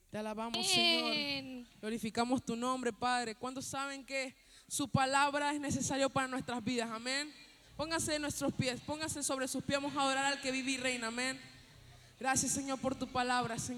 Te alabamos, Señor. Amén. Glorificamos tu nombre, Padre. ¿Cuántos saben que su palabra es necesario para nuestras vidas? Amén. Póngase en nuestros pies, póngase sobre sus pies. Vamos a adorar al que vive y reina. Amén. Gracias, Señor, por tu palabra, Señor.